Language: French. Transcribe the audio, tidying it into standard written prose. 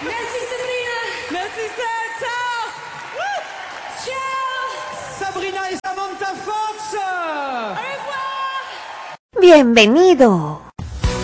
Merci Sabrina. Merci Seb, ciao. Ciao. Sabrina et Samantha Fox. Au revoir. Bienvenido.